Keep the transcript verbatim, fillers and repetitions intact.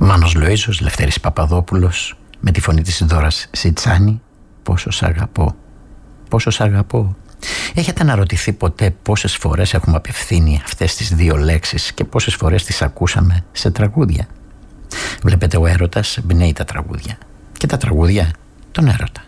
Μάνος Λοΐζος, Λευτέρης Παπαδόπουλος, με τη φωνή της Δώρας Σιτσάνη. Πόσο σ' αγαπώ, πόσο σ' αγαπώ. Έχετε αναρωτηθεί ποτέ πόσες φορές έχουμε απευθύνει αυτές τις δύο λέξεις και πόσες φορές τις ακούσαμε σε τραγούδια? Βλέπετε, ο έρωτας εμπνέει τα τραγούδια και τα τραγούδια τον έρωτα.